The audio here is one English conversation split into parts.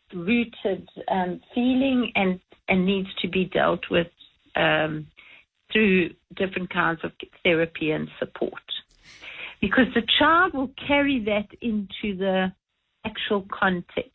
rooted feeling and needs to be dealt with through different kinds of therapy and support. Because the child will carry that into the actual contact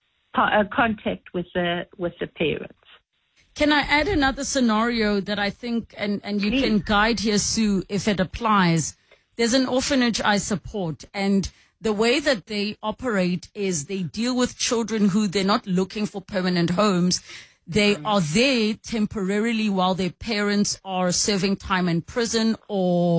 with the parents. Can I add another scenario that I think, and you Please. can guide here, Sue, if it applies? There's an orphanage I support, and the way that they operate is they deal with children who they're not looking for permanent homes. They are there temporarily while their parents are serving time in prison or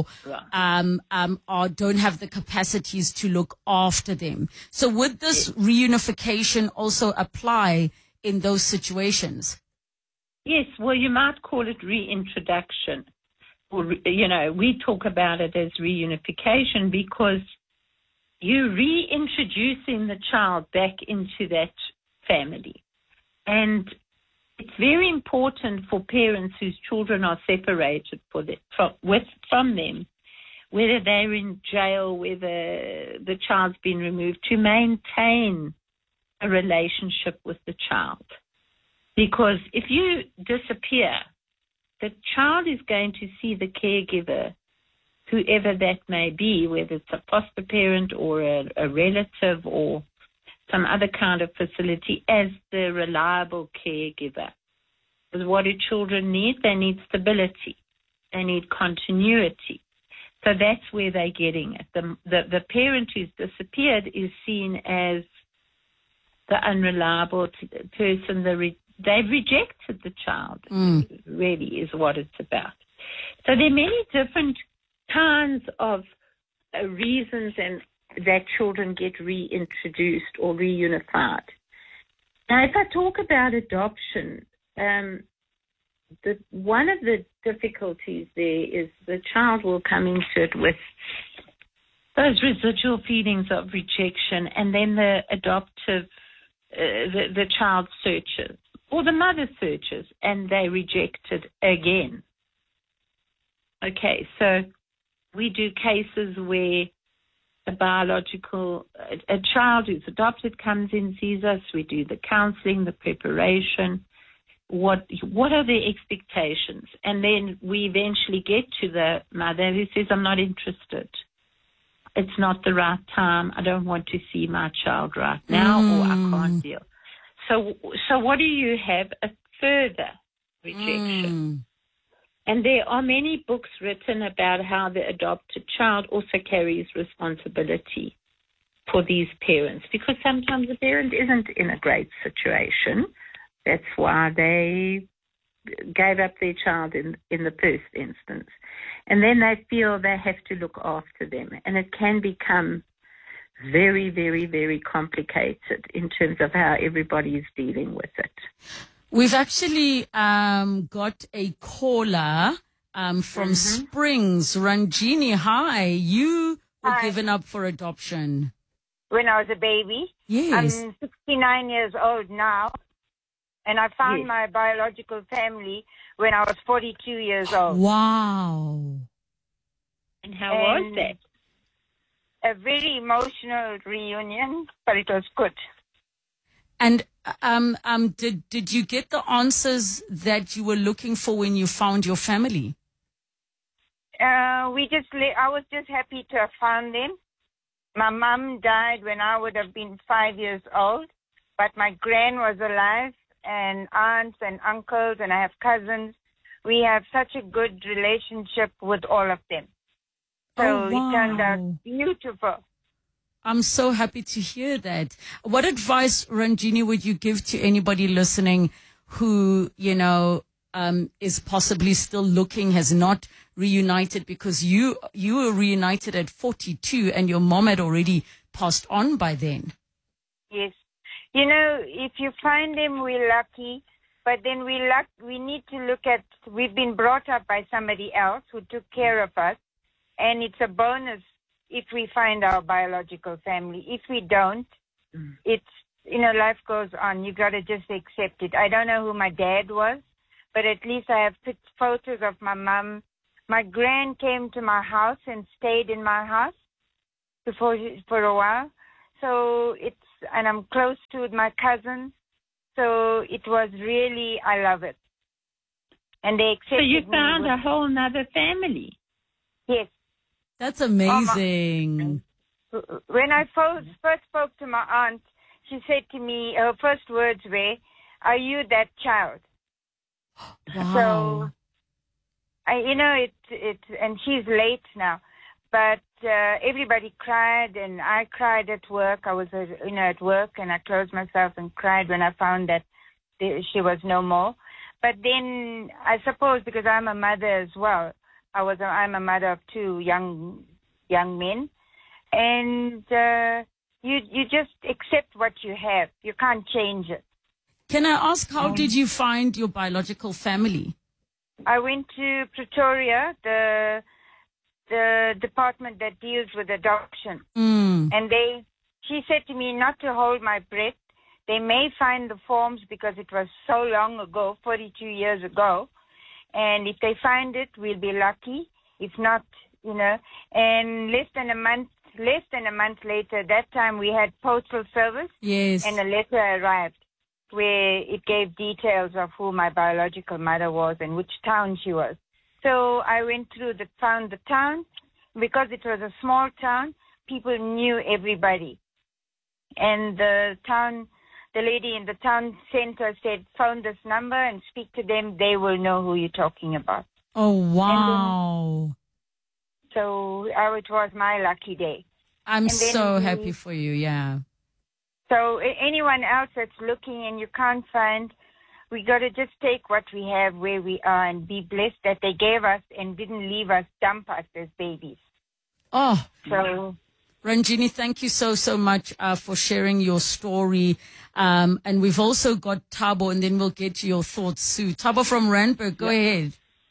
don't have the capacities to look after them. So would this reunification also apply in those situations? Yes, well, you might call it reintroduction. Or, we talk about it as reunification because you're reintroducing the child back into that family. And it's very important for parents whose children are separated from them, whether they're in jail, whether the child's been removed, to maintain a relationship with the child. Because if you disappear, the child is going to see the caregiver, whoever that may be, whether it's a foster parent or a relative or some other kind of facility, as the reliable caregiver. Because what do children need? They need stability. They need continuity. So that's where they're getting it. The parent who's disappeared is seen as the unreliable person. They've rejected the child, really is what it's about. So there are many different kinds of reasons and that children get reintroduced or reunified. Now, if I talk about adoption, one of the difficulties there is the child will come into it with those residual feelings of rejection, and then the adoptive, the child searches, or the mother searches, and they reject it again. Okay, so we do cases where a child who's adopted comes in, sees us. We do the counseling, the preparation. What are their expectations? And then we eventually get to the mother who says, I'm not interested. It's not the right time. I don't want to see my child right now, or I can't deal. So what do you have? A further rejection. And there are many books written about how the adopted child also carries responsibility for these parents, because sometimes the parent isn't in a great situation. That's why they gave up their child in the first instance. And then they feel they have to look after them. And it can become very, very, very complicated in terms of how everybody is dealing with it. We've actually got a caller from Springs. Ranjini, hi. You were given up for adoption. When I was a baby. Yes. I'm 69 years old now. And I found my biological family when I was 42 years old. Wow. And how was that? A very emotional reunion, but it was good. And did you get the answers that you were looking for when you found your family? I was just happy to have found them. My mom died when I would have been 5 years old, but my gran was alive, and aunts and uncles, and I have cousins. We have such a good relationship with all of them. So it turned out beautiful. I'm so happy to hear that. What advice, Ranjini, would you give to anybody listening who, is possibly still looking, has not reunited, because you were reunited at 42 and your mom had already passed on by then? Yes. If you find them, we're lucky. But then we need to look at, we've been brought up by somebody else who took care of us. And it's a bonus if we find our biological family. If we don't, it's, life goes on. You got to just accept it. I don't know who my dad was, but at least I have photos of my mom. My gran came to my house and stayed in my house for a while. So and I'm close to my cousins. So it was really, I love it. And they accepted So you me found with- a whole nother family. Yes. That's amazing. When I first spoke to my aunt, she said to me, her first words were, "Are you that child?" Wow. So, and she's late now, but everybody cried, and I cried at work. I was, at work, and I closed myself and cried when I found that she was no more. But then, I suppose because I'm a mother as well, I'm a mother of two young men, and you just accept what you have. You can't change it. Can I ask, how did you find your biological family? I went to Pretoria, the department that deals with adoption, and she said to me not to hold my breath. They may find the forms because it was so long ago, 42 years ago, and if they find it, we'll be lucky. If not, and less than a month later, that time we had postal service, Yes. and a letter arrived where it gave details of who my biological mother was and which town she was. So I went through found the town. Because it was a small town, people knew everybody. And the lady in the town center said, phone this number and speak to them. They will know who you're talking about. Oh, wow. So it was my lucky day. I'm so happy for you, yeah. So anyone else that's looking and you can't find, we got to just take what we have where we are and be blessed that they gave us and didn't leave us, dump us as babies. Oh, so Ranjini, thank you so much for sharing your story. And we've also got Thabo, and then we'll get to your thoughts, Sue. Thabo from Randburg, go ahead.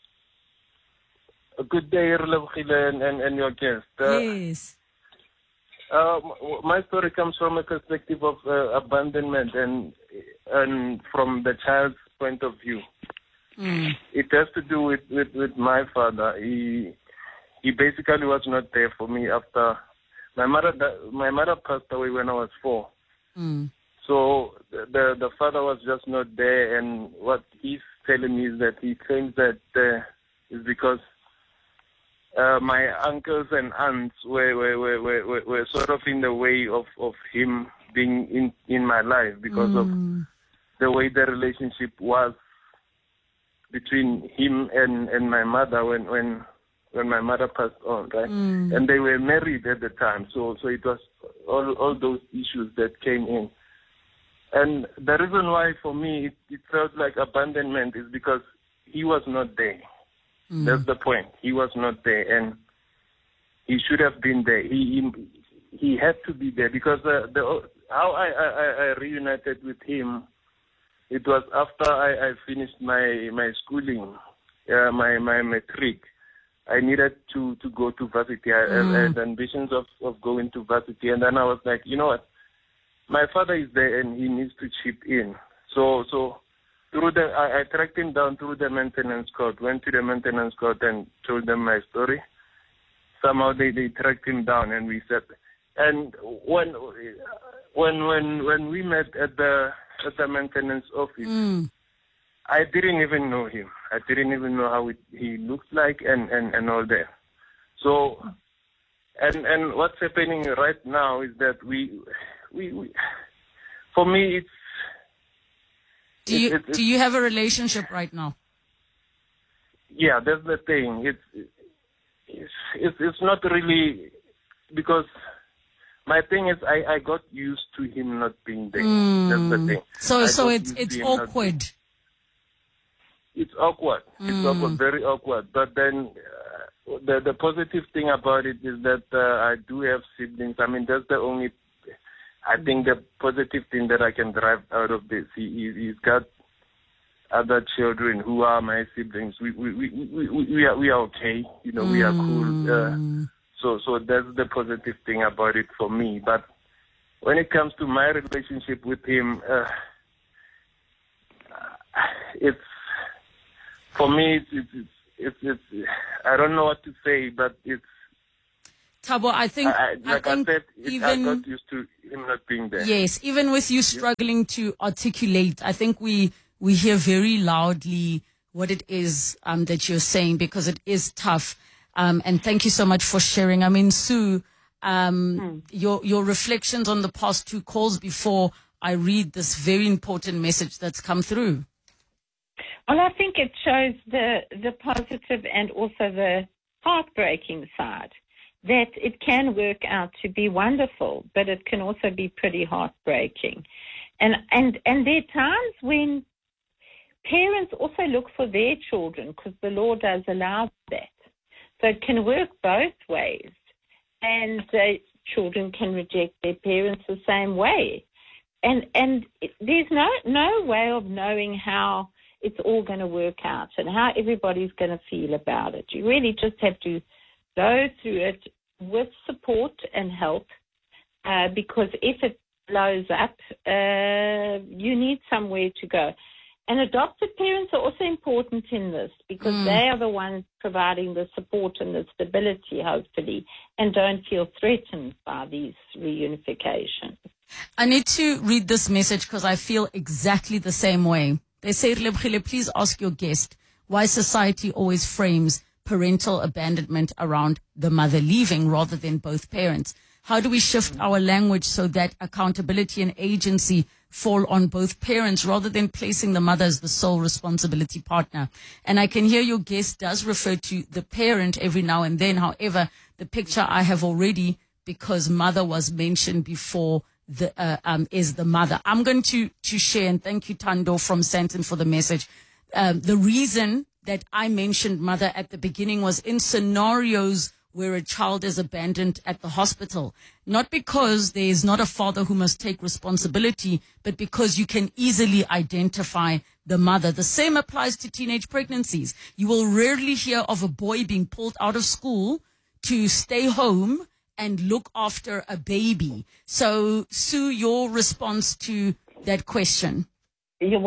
A good day, Relevogile and your guest. Yes. My story comes from a perspective of abandonment and from the child's point of view. It has to do with my father. He basically was not there for me after my mother passed away when I was 4. So the father was just not there, and what he's telling me is that he thinks that is because my uncles and aunts were sort of in the way of him being in my life because of the way the relationship was between him and my mother when my mother passed on, right? And they were married at the time, so it was all those issues that came in. And the reason why for me it felt like abandonment is because he was not there. That's the point. He was not there, and he should have been there. He had to be there because how I reunited with him, it was after I finished my schooling, my matric. I needed to go to varsity. I had ambitions of going to varsity, and then I was like, you know what? My father is there, and he needs to chip in. So I tracked him down through the maintenance court, went to the maintenance court and told them my story. Somehow they tracked him down, and we said, and when we met at the maintenance office, I didn't even know him. I didn't even know how he looked like and all that. So, and what's happening right now is that we for me it's. Do you have a relationship right now? Yeah, that's the thing. It's not really because my thing is I got used to him not being there. That's the thing. So it's awkward. It's awkward. It's awkward, very awkward. But then the positive thing about it is that I do have siblings. I mean, that's the only. I think the positive thing that I can derive out of this, he's got other children who are my siblings. We are okay, we are cool. So that's the positive thing about it for me. But when it comes to my relationship with him, it's for me. It's I don't know what to say, but it's. Thabo, I think, I said, I even, got used to him not being there. yes, even with you struggling to articulate, I think we hear very loudly what it is that you're saying, because it is tough. And thank you so much for sharing. I mean, Sue, your reflections on the past 2 calls before I read this very important message that's come through. Well, I think it shows the positive and also the heartbreaking side, that it can work out to be wonderful, but it can also be pretty heartbreaking. And there are times when parents also look for their children, because the law does allow that. So it can work both ways. And children can reject their parents the same way. And there's no way of knowing how it's all going to work out and how everybody's going to feel about it. You really just have to go through it with support and help, because if it blows up, you need somewhere to go. And adopted parents are also important in this, because they are the ones providing the support and the stability, hopefully, and don't feel threatened by these reunifications. I need to read this message because I feel exactly the same way. They say, Lebkhile, please ask your guest why society always frames parental abandonment around the mother leaving rather than both parents. How do we shift our language so that accountability and agency fall on both parents rather than placing the mother as the sole responsibility partner? And I can hear your guest does refer to the parent every now and then. However, the picture I have already, because mother was mentioned before, is the mother. I'm going to share, and thank you, Tando from Sandton, for the message. The reason that I mentioned mother at the beginning was in scenarios where a child is abandoned at the hospital, not because there is not a father who must take responsibility, but because you can easily identify the mother. The same applies to teenage pregnancies. You will rarely hear of a boy being pulled out of school to stay home and look after a baby. So, Sue, your response to that question? The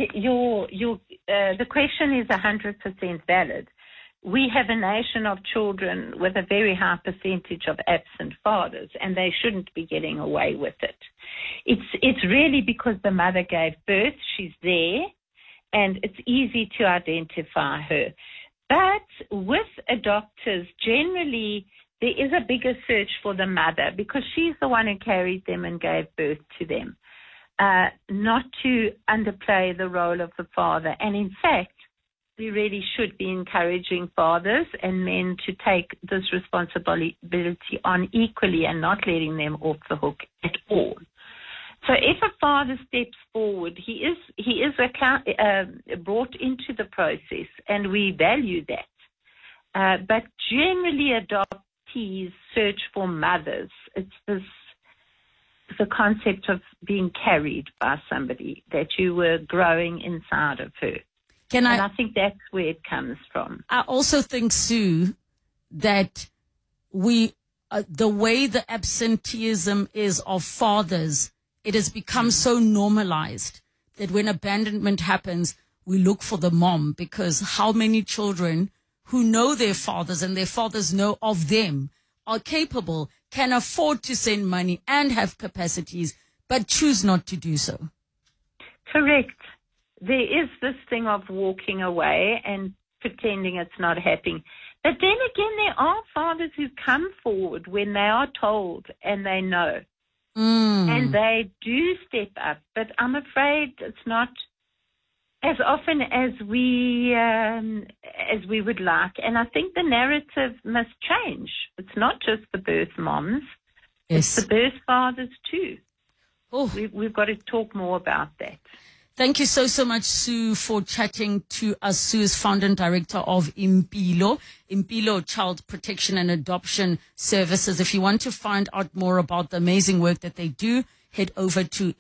question is 100% valid. We have a nation of children with a very high percentage of absent fathers, and they shouldn't be getting away with it. It's really because the mother gave birth, she's there, and it's easy to identify her. But with adopters, generally, there is a bigger search for the mother because she's the one who carried them and gave birth to them, not to underplay the role of the father. And in fact, we really should be encouraging fathers and men to take this responsibility on equally and not letting them off the hook at all. So if a father steps forward, he is brought into the process, and we value that. But generally, adoptees search for mothers. It's the concept of being carried by somebody, that you were growing inside of her. And I think that's where it comes from. I also think, Sue, that the way the absenteeism is of fathers, it has become so normalized that when abandonment happens, we look for the mom, because how many children who know their fathers and their fathers know of them are capable, can afford to send money and have capacities, but choose not to do so? Correct. There is this thing of walking away and pretending it's not happening. But then again, there are fathers who come forward when they are told and they know. And they do step up. But I'm afraid it's not as often as we would like. And I think the narrative must change. It's not just the birth moms. Yes. It's the birth fathers too. Oh. We've got to talk more about that. Thank you so much, Sue, for chatting to us. Sue is founder and director of Impilo Child Protection and Adoption Services. If you want to find out more about the amazing work that they do, head over to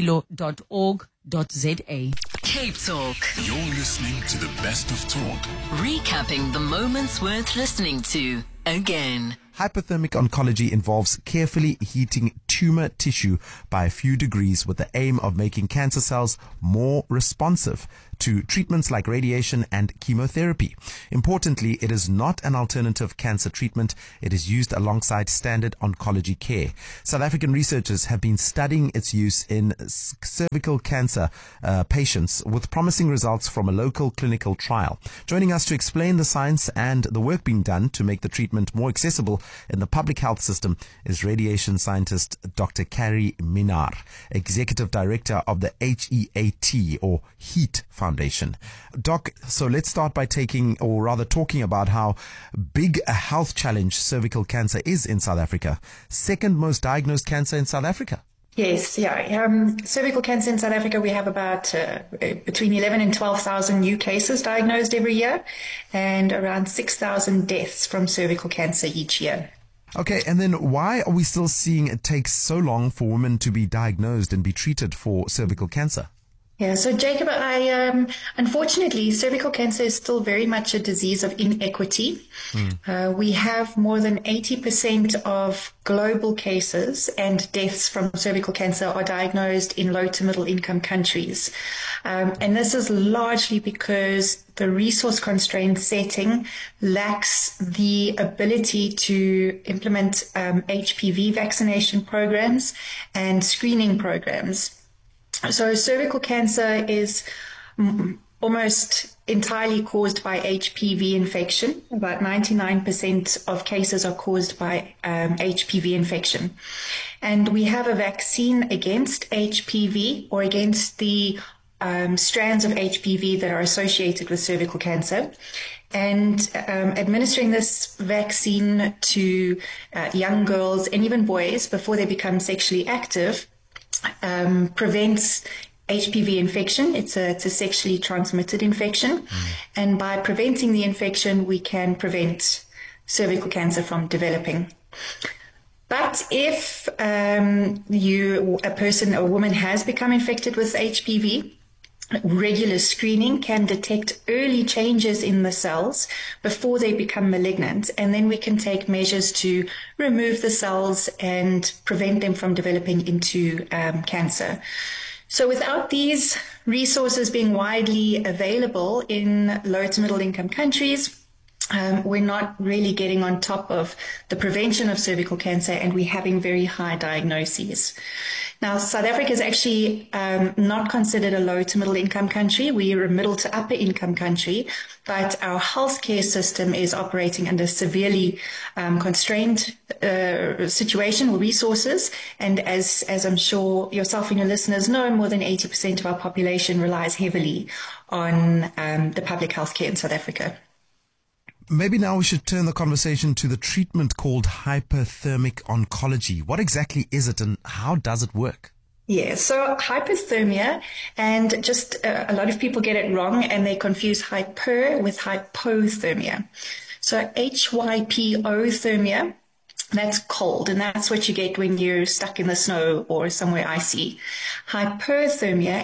impilo.org.za. Cape Talk. You're listening to the best of talk. Recapping the moments worth listening to again. Hypothermic oncology involves carefully heating tumor tissue by a few degrees with the aim of making cancer cells more responsive to treatments like radiation and chemotherapy. Importantly, it is not an alternative cancer treatment. It is used alongside standard oncology care. South African researchers have been studying its use in cervical cancer patients with promising results from a local clinical trial. Joining us to explain the science and the work being done to make the treatment more accessible in the public health system is radiation scientist Dr. Carrie Minnaar, Executive Director of the HEAT or HEAT Foundation. Doc, so let's start by talking about how big a health challenge cervical cancer is in South Africa. Second most diagnosed cancer in South Africa. Yes, yeah. Cervical cancer in South Africa, we have about between 11 and 12,000 new cases diagnosed every year and around 6,000 deaths from cervical cancer each year. Okay, and then why are we still seeing it takes so long for women to be diagnosed and be treated for cervical cancer? Yeah, so Jacob, unfortunately, cervical cancer is still very much a disease of inequity. We have more than 80% of global cases and deaths from cervical cancer are diagnosed in low to middle income countries. And this is largely because the resource constrained setting lacks the ability to implement HPV vaccination programs and screening programs. So cervical cancer is almost entirely caused by HPV infection. About 99% of cases are caused by HPV infection. And we have a vaccine against HPV or against the strands of HPV that are associated with cervical cancer. And administering this vaccine to young girls and even boys before they become sexually active prevents HPV infection. It's a sexually transmitted infection. And by preventing the infection, we can prevent cervical cancer from developing. But if a woman has become infected with HPV, regular screening can detect early changes in the cells before they become malignant, and then we can take measures to remove the cells and prevent them from developing into cancer. So without these resources being widely available in low to middle income countries, we're not really getting on top of the prevention of cervical cancer, and we're having very high diagnoses. Now, South Africa is actually not considered a low to middle income country. We are a middle to upper income country, but our healthcare system is operating under severely constrained situation or resources. And as I'm sure yourself and your listeners know, more than 80% of our population relies heavily on the public healthcare in South Africa. Maybe now we should turn the conversation to the treatment called hyperthermic oncology. What exactly is it and how does it work? Yeah, so hyperthermia, and just a lot of people get it wrong and they confuse hyper with hypothermia. So HYPOthermia, that's cold, and that's what you get when you're stuck in the snow or somewhere icy. Hyperthermia,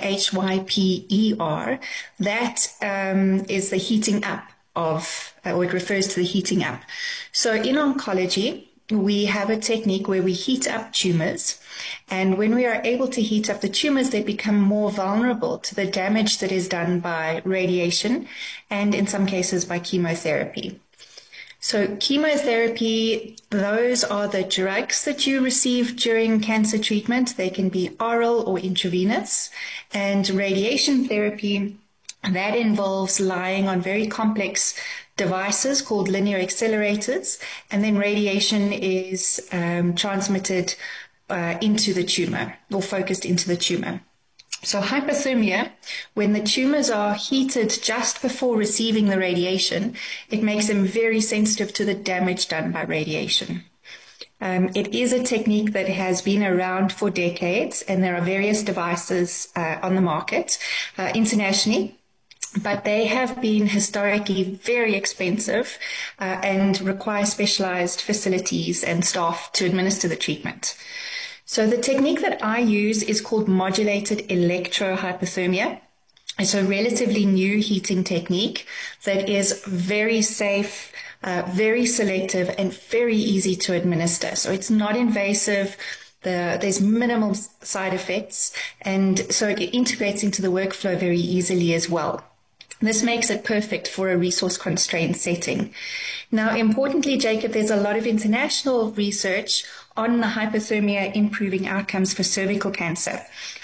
HYPER, that is the heating up or it refers to the heating up. So in oncology, we have a technique where we heat up tumors, and when we are able to heat up the tumors, they become more vulnerable to the damage that is done by radiation and in some cases by chemotherapy. So chemotherapy, those are the drugs that you receive during cancer treatment. They can be oral or intravenous, and radiation therapy, that involves lying on very complex devices called linear accelerators, and then radiation is transmitted into the tumor or focused into the tumor. So hypothermia, when the tumors are heated just before receiving the radiation, it makes them very sensitive to the damage done by radiation. It is a technique that has been around for decades, and there are various devices on the market internationally. But they have been historically very expensive and require specialized facilities and staff to administer the treatment. So the technique that I use is called modulated electrohypothermia. It's a relatively new heating technique that is very safe, very selective, and very easy to administer. So it's not invasive. There's minimal side effects, and so it integrates into the workflow very easily as well. This makes it perfect for a resource-constrained setting. Now, importantly, Jacob, there's a lot of international research on the hypothermia improving outcomes for cervical cancer.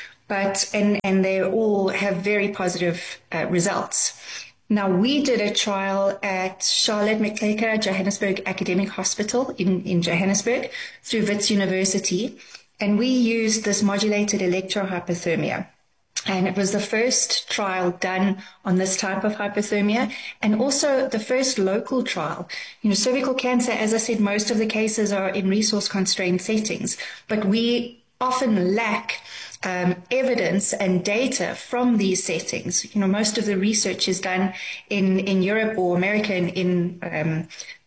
And they all have very positive results. Now, we did a trial at Charlotte Maclecker Johannesburg Academic Hospital in Johannesburg through Wits University, and we used this modulated electrohypothermia. And it was the first trial done on this type of hypothermia, and also the first local trial. Cervical cancer, as I said, most of the cases are in resource-constrained settings, but we often lack evidence and data from these settings. Most of the research is done in Europe or America in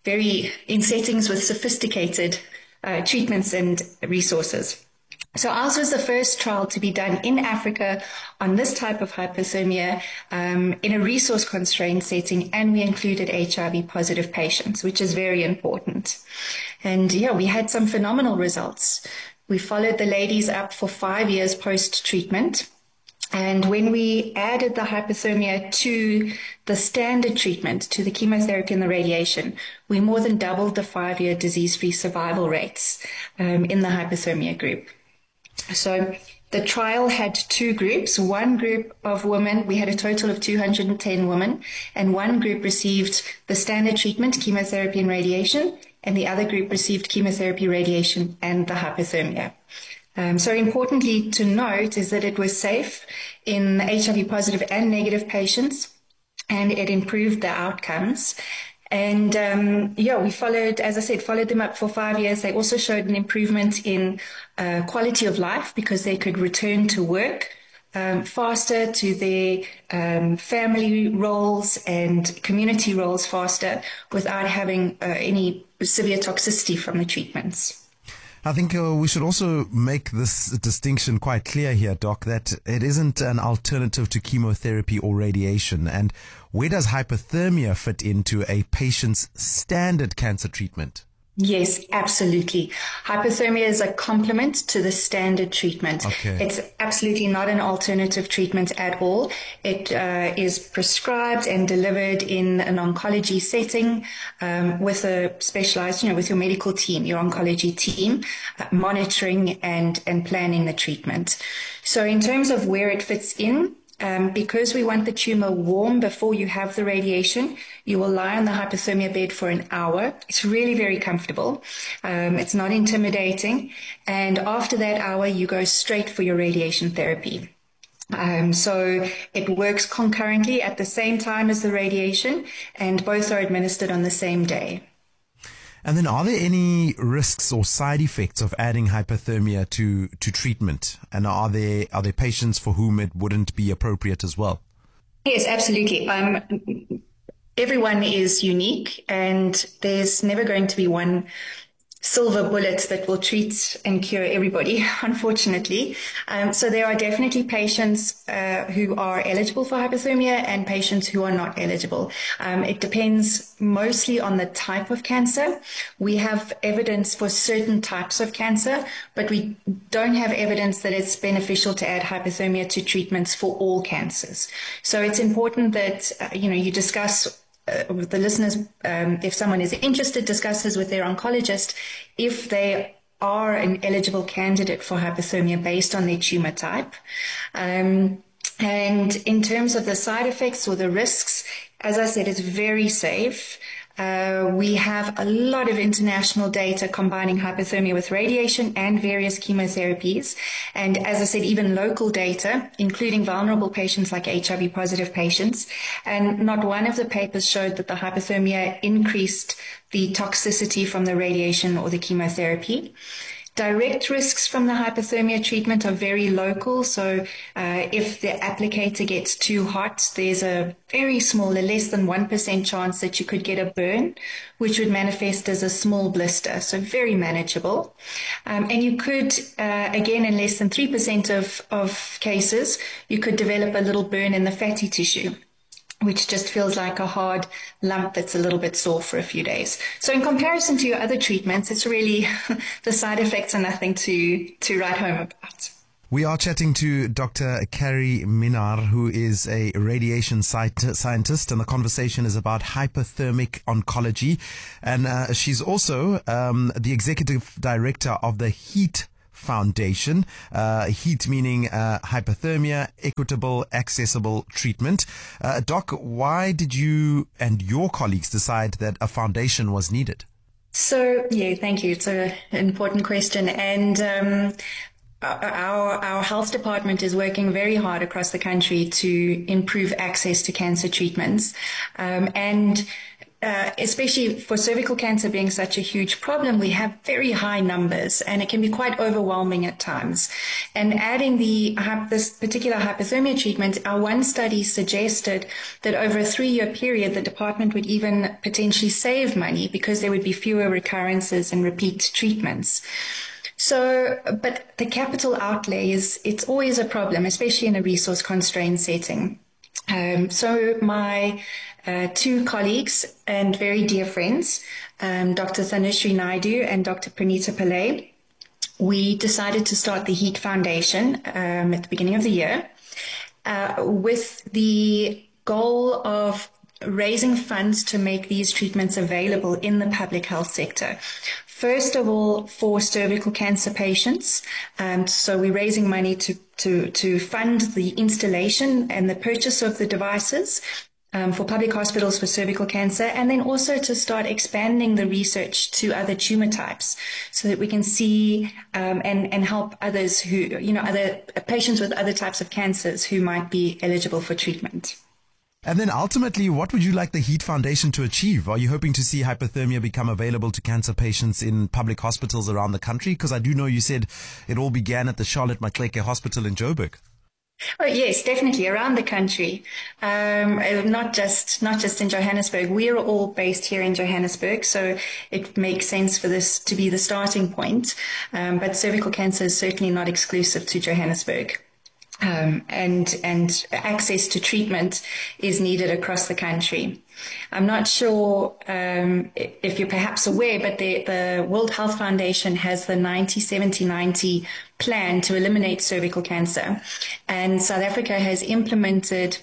settings with sophisticated treatments and resources. So ours was the first trial to be done in Africa on this type of hypothermia in a resource-constrained setting, and we included HIV-positive patients, which is very important. And we had some phenomenal results. We followed the ladies up for 5 years post-treatment. And when we added the hypothermia to the standard treatment, to the chemotherapy and the radiation, we more than doubled the 5-year disease-free survival rates in the hypothermia group. So the trial had 2 groups. One group of women, we had a total of 210 women, and one group received the standard treatment, chemotherapy and radiation, and the other group received chemotherapy, radiation, and the hypothermia. So importantly to note is that it was safe in HIV positive and negative patients, and it improved the outcomes. And we followed, as I said, followed them up for 5 years. They also showed an improvement in quality of life because they could return to work faster, to their family roles and community roles faster, without having any severe toxicity from the treatments. I think we should also make this distinction quite clear here, Doc, that it isn't an alternative to chemotherapy or radiation. And where does hypothermia fit into a patient's standard cancer treatment? Yes, absolutely. Hypothermia is a complement to the standard treatment. Okay. It's absolutely not an alternative treatment at all. It is prescribed and delivered in an oncology setting with a specialized, with your medical team, your oncology team, monitoring and planning the treatment. So in terms of where it fits in, because we want the tumor warm before you have the radiation, you will lie on the hypothermia bed for an hour. It's really very comfortable. It's not intimidating. And after that hour, you go straight for your radiation therapy. So it works concurrently at the same time as the radiation, and both are administered on the same day. And then are there any risks or side effects of adding hypothermia to treatment? And are there patients for whom it wouldn't be appropriate as well? Yes, absolutely. Everyone is unique, and there's never going to be one silver bullet that will treat and cure everybody, unfortunately. So there are definitely patients who are eligible for hypothermia and patients who are not eligible. It depends mostly on the type of cancer. We have evidence for certain types of cancer, but we don't have evidence that it's beneficial to add hypothermia to treatments for all cancers. So it's important that, you discuss with the listeners, if someone is interested, discusses with their oncologist if they are an eligible candidate for hypothermia based on their tumor type. And in terms of the side effects or the risks, as I said, it's very safe. We have a lot of international data combining hypothermia with radiation and various chemotherapies. And as I said, even local data, including vulnerable patients like HIV positive patients. And not one of the papers showed that the hypothermia increased the toxicity from the radiation or the chemotherapy. Direct risks from the hypothermia treatment are very local. So if the applicator gets too hot, there's a very small, less than 1% chance that you could get a burn, which would manifest as a small blister. So very manageable. And you could, again, in less than 3% of cases, you could develop a little burn in the fatty tissue, which just feels like a hard lump that's a little bit sore for a few days. So in comparison to your other treatments, it's really, the side effects are nothing to write home about. We are chatting to Dr. Carrie Minnaar, who is a radiation scientist, and the conversation is about hypothermic oncology. And she's also the executive director of the HEAT Foundation. HEAT meaning hypothermia, equitable, accessible treatment. Doc, why did you and your colleagues decide that a foundation was needed? So, yeah, thank you. It's an important question. And our health department is working very hard across the country to improve access to cancer treatments. Especially for cervical cancer being such a huge problem, we have very high numbers and it can be quite overwhelming at times. And adding this particular hypothermia treatment, our one study suggested that over a 3-year period, the department would even potentially save money because there would be fewer recurrences and repeat treatments. So, but the capital outlay it's always a problem, especially in a resource constrained setting. So my 2 colleagues and very dear friends, Dr. Thanushree Naidu and Dr. Pranita Pillai, we decided to start the HEAT Foundation at the beginning of the year with the goal of raising funds to make these treatments available in the public health sector. First of all, for cervical cancer patients. So we're raising money to fund the installation and the purchase of the devices for public hospitals for cervical cancer, and then also to start expanding the research to other tumor types so that we can see and help others who, other patients with other types of cancers who might be eligible for treatment. And then ultimately, what would you like the HEAT Foundation to achieve? Are you hoping to see hypothermia become available to cancer patients in public hospitals around the country? Because I do know you said it all began at the Charlotte Maxeke Hospital in Joburg. Oh, yes, definitely around the country. Not just in Johannesburg. We're all based here in Johannesburg, so it makes sense for this to be the starting point. But cervical cancer is certainly not exclusive to Johannesburg. And access to treatment is needed across the country. I'm not sure if you're perhaps aware, but the World Health Foundation has the 90-70-90 plan to eliminate cervical cancer. And South Africa has implemented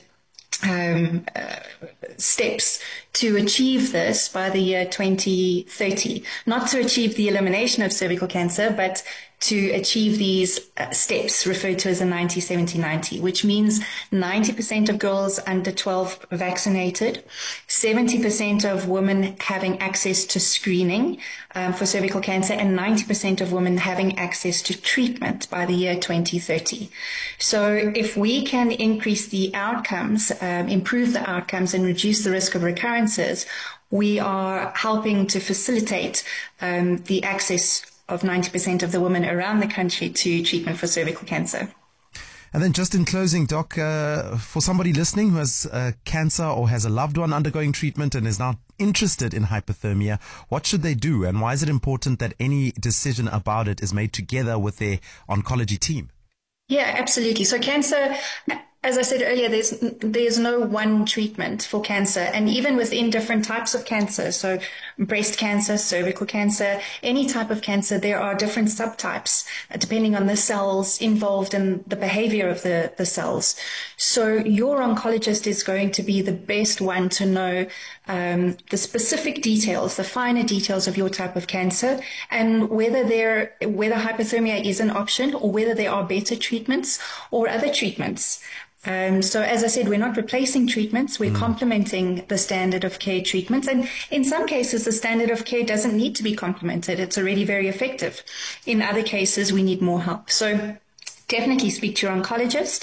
steps to achieve this by the year 2030. Not to achieve the elimination of cervical cancer, but to achieve these steps referred to as a 90-70-90, which means 90% of girls under 12 vaccinated, 70% of women having access to screening for cervical cancer, and 90% of women having access to treatment by the year 2030. So if we can increase the outcomes, improve the outcomes, and reduce the risk of recurrences, we are helping to facilitate the access of 90% of the women around the country to treatment for cervical cancer. And then just in closing, Doc, for somebody listening who has cancer or has a loved one undergoing treatment and is now interested in hypothermia, what should they do? And why is it important that any decision about it is made together with their oncology team? Yeah, absolutely. So cancer, as I said earlier, there's no one treatment for cancer, and even within different types of cancer, so breast cancer, cervical cancer, any type of cancer, there are different subtypes depending on the cells involved and the behavior of the cells. So your oncologist is going to be the best one to know the specific details, the finer details of your type of cancer, and whether hypothermia is an option or whether there are better treatments or other treatments. So as I said, we're not replacing treatments, we're complementing the standard of care treatments. And in some cases, the standard of care doesn't need to be complemented. It's already very effective. In other cases, we need more help. So definitely speak to your oncologist.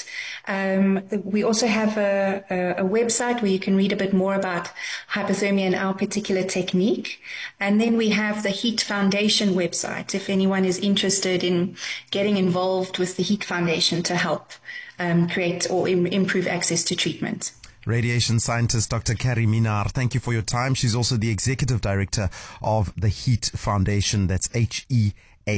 We also have a website where you can read a bit more about hypothermia and our particular technique. And then we have the Heat Foundation website, if anyone is interested in getting involved with the Heat Foundation to help create or improve access to treatment. Radiation scientist Dr. Carrie Minnaar, thank you for your time. She's also the executive director of the Heat Foundation. That's HEAT,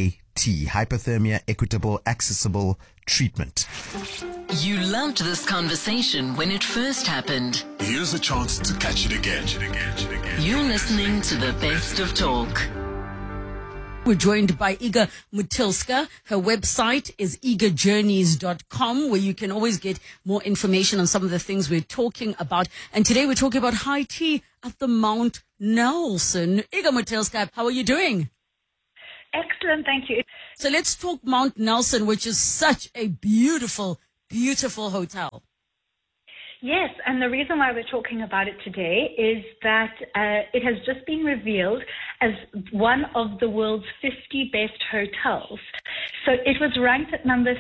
Hypothermia Equitable Accessible Treatment. You loved this conversation when it first happened. Here's a chance to catch it again. You're listening to the Best of Talk. We're joined by Iga Mutilska. Her website is igajourneys.com, where you can always get more information on some of the things we're talking about. And today we're talking about high tea at the Mount Nelson. Iga Mutilska, how are you doing? Excellent, thank you. So let's talk Mount Nelson, which is such a beautiful, beautiful hotel. Yes, and the reason why we're talking about it today is that it has just been revealed as one of the world's 50 best hotels. So it was ranked at number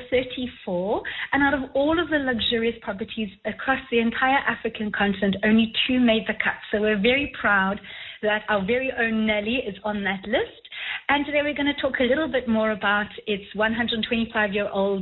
34, and out of all of the luxurious properties across the entire African continent, only 2 made the cut. So we're very proud that our very own Nelly is on that list. And today we're going to talk a little bit more about its 125-year-old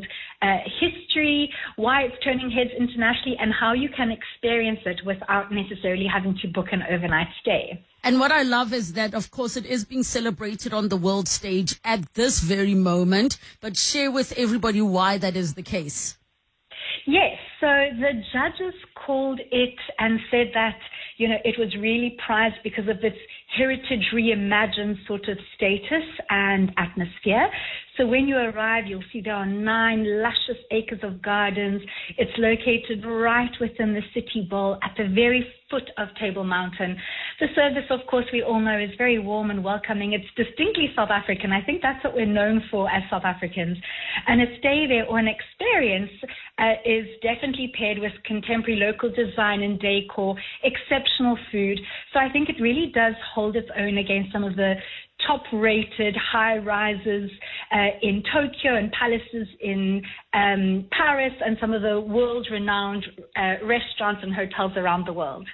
history, why it's turning heads internationally, and how you can experience it without necessarily having to book an overnight stay. And what I love is that, of course, it is being celebrated on the world stage at this very moment, but share with everybody why that is the case. Yes, so the judges called it and said that, it was really prized because of its heritage reimagined sort of status and atmosphere. So when you arrive, you'll see there are 9 luscious acres of gardens. It's located right within the city bowl at the very foot of Table Mountain. The service, of course, we all know is very warm and welcoming. It's distinctly South African. I think that's what we're known for as South Africans. And a stay there or an experience is definitely paired with contemporary local design and decor, exceptional food. So I think it really does hold its own against some of the top-rated high-rises in Tokyo and palaces in Paris and some of the world-renowned restaurants and hotels around the world.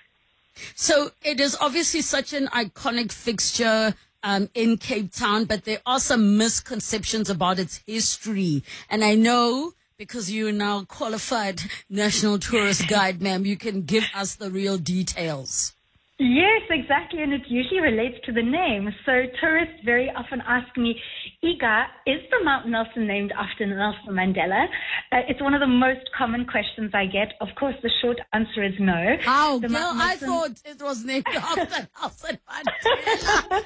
So it is obviously such an iconic fixture in Cape Town, but there are some misconceptions about its history. And I know, because you're now qualified National Tourist Guide, ma'am, you can give us the real details. Yes, exactly, and it usually relates to the name. So tourists very often ask me, Iga, is the Mount Nelson named after Nelson Mandela? It's one of the most common questions I get. Of course, the short answer is no. Oh, girl, I thought it was named after Nelson Mandela.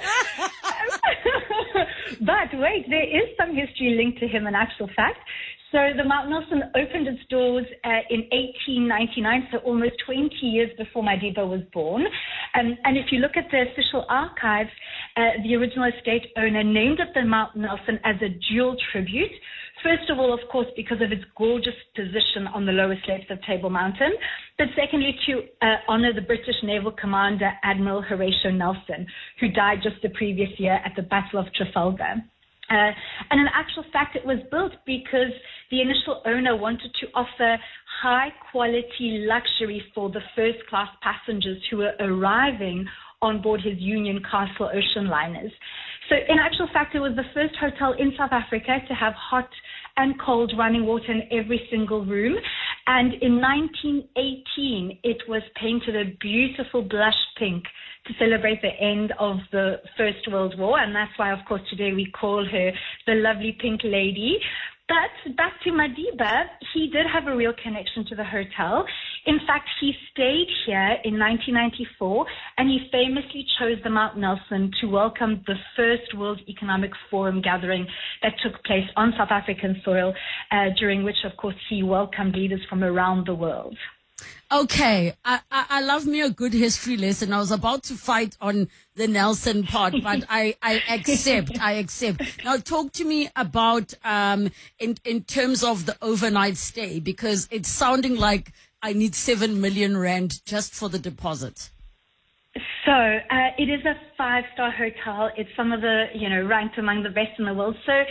But wait, there is some history linked to him in actual fact. So the Mount Nelson opened its doors in 1899, so almost 20 years before Madiba was born. And if you look at the official archives, the original estate owner named it the Mount Nelson as a dual tribute. First of all, of course, because of its gorgeous position on the lower slopes of Table Mountain, but secondly, to honor the British naval commander, Admiral Horatio Nelson, who died just the previous year at the Battle of Trafalgar. And in actual fact, it was built because the initial owner wanted to offer high-quality luxury for the first-class passengers who were arriving on board his Union Castle ocean liners. So in actual fact, it was the first hotel in South Africa to have hot and cold running water in every single room. And in 1918, it was painted a beautiful blush pink to celebrate the end of the First World War. And that's why, of course, today we call her the lovely Pink Lady. But back to Madiba, he did have a real connection to the hotel. In fact, he stayed here in 1994, and he famously chose the Mount Nelson to welcome the first World Economic Forum gathering that took place on South African soil, during which, of course, he welcomed leaders from around the world. Okay, I love me a good history lesson. I was about to fight on the Nelson part, but I accept. Now talk to me about in terms of the overnight stay, because it's sounding like I need 7 million rand just for the deposit. So it is a 5-star hotel. It's some of the, ranked among the best in the world. So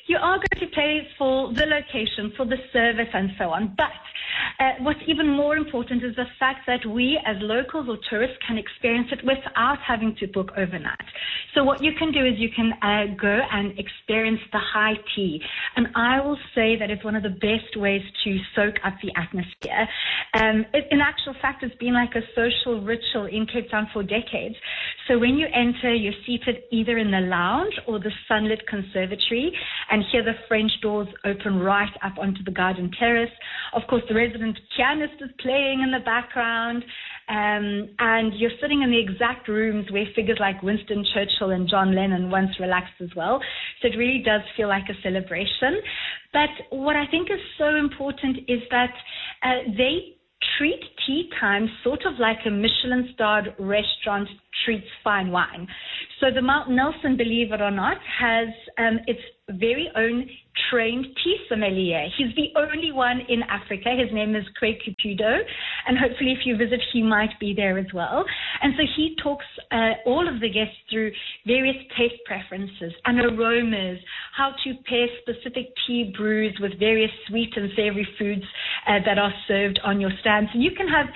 you are going to pay for the location, for the service, and so on. But what's even more important is the fact that we as locals or tourists can experience it without having to book overnight. So what you can do is you can go and experience the high tea. And I will say that it's one of the best ways to soak up the atmosphere. In actual fact, it's been like a social ritual in Cape Town for decades. So when you enter, you're seated either in the lounge or the sunlit conservatory, and here the French doors open right up onto the garden terrace. Of course, the resident pianist is playing in the background, and you're sitting in the exact rooms where figures like Winston Churchill and John Lennon once relaxed as well. So it really does feel like a celebration. But what I think is so important is that they treat tea time sort of like a Michelin-starred restaurant treats fine wine. So the Mount Nelson, believe it or not, has its very own trained tea sommelier. He's the only one in Africa. His name is Craig Caputo, and hopefully if you visit, he might be there as well. And so he talks all of the guests through various taste preferences and aromas, how to pair specific tea brews with various sweet and savory foods that are served on your stand. So you can have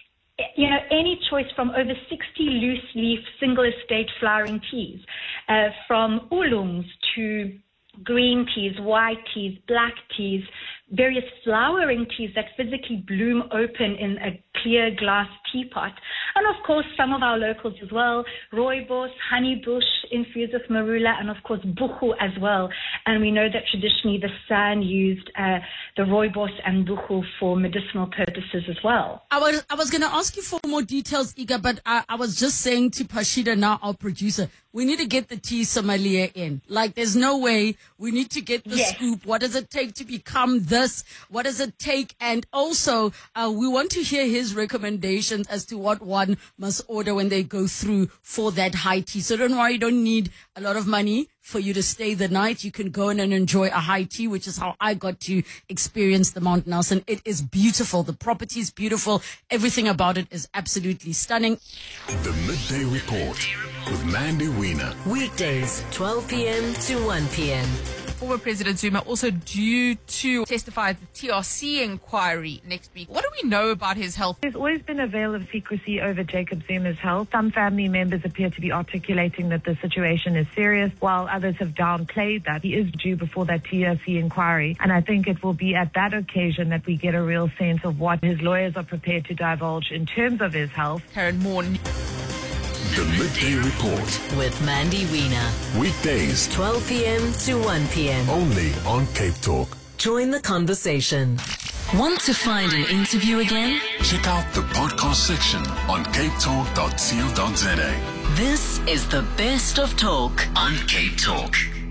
any choice from over 60 loose leaf single estate flowering teas, from oolongs to green teas, white teas, black teas, various flowering teas that physically bloom open in a clear glass teapot. And of course, some of our locals as well, rooibos, honeybush infused with marula, and of course, buchu as well. And we know that traditionally the San used the rooibos and buchu for medicinal purposes as well. I was going to ask you for more details, Iga, but I was just saying to Pashida, now our producer, we need to get the tea sommelier in. Like, there's no way. We need to get the scoop. What does it take to become this? What does it take? And also, we want to hear his recommendations as to what one must order when they go through for that high tea. So don't worry, you don't need a lot of money for you to stay the night. You can go in and enjoy a high tea, which is how I got to experience the Mount Nelson. It is beautiful. The property is beautiful. Everything about it is absolutely stunning. The Midday Report with Mandy Wiener. Weekdays, 12 p.m. to 1 p.m. Former President Zuma also due to testify at the TRC inquiry next week. What do we know about his health? There's always been a veil of secrecy over Jacob Zuma's health. Some family members appear to be articulating that the situation is serious, while others have downplayed that. He is due before that TRC inquiry, and I think it will be at that occasion that we get a real sense of what his lawyers are prepared to divulge in terms of his health. Karen Moore. The Midday Report with Mandy Wiener. Weekdays, 12 p.m. to 1 p.m. only on Cape Talk. Join the conversation. Want to find an interview again? Check out the podcast section on capetalk.co.za. This is the best of talk on Cape Talk.